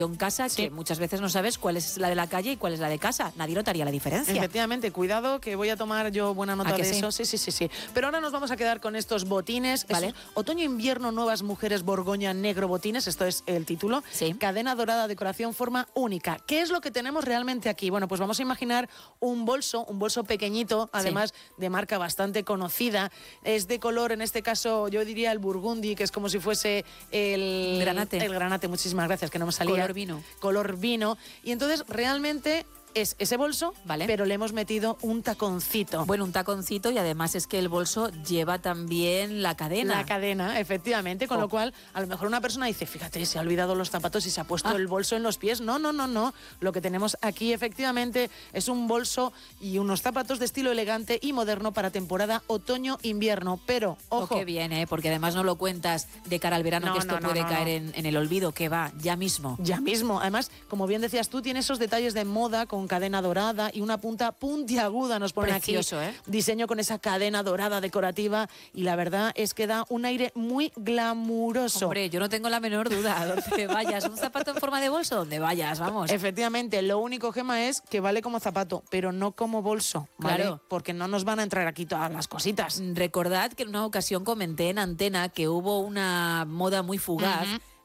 en casa, Sí. que muchas veces no sabes cuál es la de la calle y cuál es la de casa. Nadie notaría la diferencia. Efectivamente, cuidado que voy a tomar yo buena nota ¿A que de sí? eso. Sí. Pero ahora nos vamos a quedar con estos botines. Vale. Otoño-invierno, nuevas mujeres Borgoña negro botines. Esto es el título. Sí. Cadena dorada, decoración, forma única. ¿Qué es lo que tenemos realmente aquí? Bueno, pues vamos a imaginar un bolso pequeñito, además de marca bastante conocida. Es de color, en este caso, yo diría el burgundy, que es como si fuese el Granate. El granate, muchísimas gracias, que no me salía. Color vino. Color vino. Y entonces, realmente es ese bolso, Vale. pero le hemos metido un taconcito. Bueno, un taconcito, y además es que el bolso lleva también la cadena. La cadena, efectivamente, con lo cual a lo mejor una persona dice, fíjate, se ha olvidado los zapatos y se ha puesto el bolso en los pies. No. Lo que tenemos aquí efectivamente es un bolso y unos zapatos de estilo elegante y moderno para temporada otoño-invierno. Pero, ojo. Qué bien, porque además no lo cuentas de cara al verano, No, que esto no, puede no. caer en el olvido, que va, ya mismo. Ya mismo. Además, como bien decías tú, tiene esos detalles de moda con cadena dorada y una punta puntiaguda, nos ponen Precioso, aquí. Diseño con esa cadena dorada decorativa y la verdad es que da un aire muy glamuroso. Hombre, yo no tengo la menor duda. Donde vayas, un zapato en forma de bolso, donde vayas, vamos. Efectivamente, lo único, Gema, es que vale como zapato, pero no como bolso, ¿vale? Claro. Porque no nos van a entrar aquí todas las cositas. Recordad que en una ocasión comenté en Antena que hubo una moda muy fugaz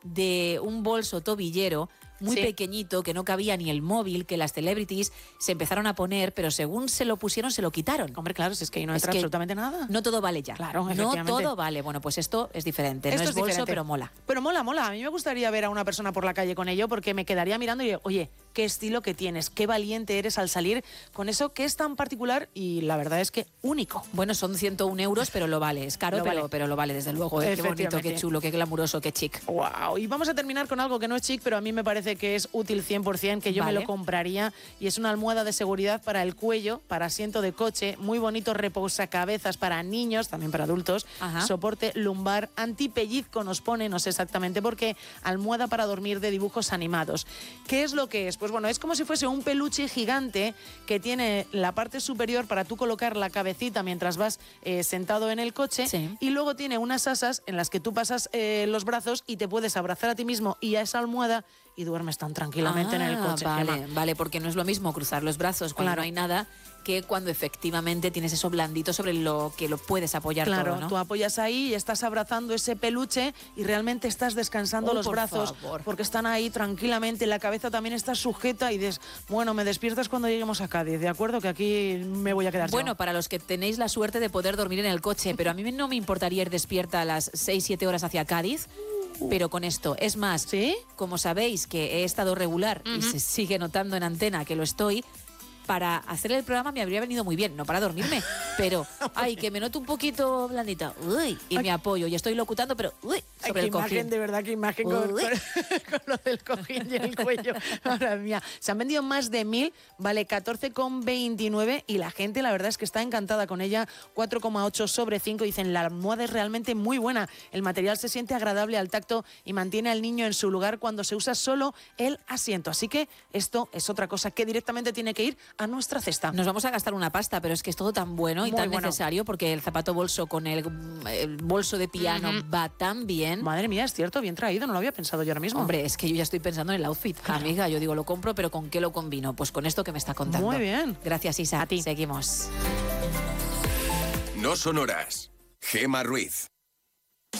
de un bolso tobillero muy pequeñito, que no cabía ni el móvil, que las celebrities se empezaron a poner, pero según se lo pusieron, se lo quitaron. Hombre, claro, si es que ahí no entra absolutamente nada. No todo vale ya. Claro, no efectivamente. todo vale. Bueno, pues esto es diferente. Esto no es es bolso, diferente. pero mola. Pero mola. A mí me gustaría ver a una persona por la calle con ello, porque me quedaría mirando y, oye, qué estilo que tienes, qué valiente eres al salir con eso que es tan particular y la verdad es que único. Bueno, son 101 euros, pero lo vale. Es caro, pero lo vale, desde luego. Qué bonito, qué chulo, qué glamuroso, qué chic. Wow. Y vamos a terminar con algo que no es chic, pero a mí me parece que es útil 100%, que yo me lo compraría, y es una almohada de seguridad para el cuello, para asiento de coche, muy bonito reposacabezas para niños, también para adultos. Soporte lumbar, antipellizco nos pone, no sé exactamente por qué, almohada para dormir de dibujos animados. ¿Qué es lo que es? Pues bueno, es como si fuese un peluche gigante que tiene la parte superior para tú colocar la cabecita mientras vas sentado en el coche, y luego tiene unas asas en las que tú pasas los brazos y te puedes abrazar a ti mismo y a esa almohada y duermes tan tranquilamente en el coche. Vale, porque no es lo mismo cruzar los brazos cuando no hay nada que cuando efectivamente tienes eso blandito sobre lo que lo puedes apoyar todo, ¿no? Tú apoyas ahí y estás abrazando ese peluche y realmente estás descansando los brazos, porque están ahí tranquilamente, la cabeza también está sujeta y dices, bueno, me despiertas cuando lleguemos a Cádiz, ¿de acuerdo? Que aquí me voy a quedar Bueno, yo. para los que tenéis la suerte de poder dormir en el coche, pero a mí no me importaría ir despierta a las 6-7 horas hacia Cádiz, pero con esto. Es más, como sabéis que he estado regular y se sigue notando en Antena que lo estoy, para hacer el programa me habría venido muy bien, no para dormirme, pero que me noto un poquito blandita, y me apoyo y estoy locutando, pero sobre el cojín. Imagen, de verdad, qué imagen con lo del cojín y el cuello. Madre mía. Se han vendido más de 1000, vale 14,29 y la gente, la verdad es que está encantada con ella. 4,8 sobre 5. Dicen, la almohada es realmente muy buena. El material se siente agradable al tacto y mantiene al niño en su lugar cuando se usa solo el asiento. Así que esto es otra cosa que directamente tiene que ir a nuestra cesta. Nos vamos a gastar una pasta, pero es que es todo tan bueno y muy tan bueno. necesario, porque el zapato bolso con el bolso de piano va tan bien. Madre mía, es cierto, bien traído, no lo había pensado yo ahora mismo. Hombre, es que yo ya estoy pensando en el outfit, amiga. Yo digo, lo compro, pero ¿con qué lo combino? Pues con esto que me está contando. Muy bien. Gracias, Isa. A ti. Seguimos. No son horas. Gema Ruiz.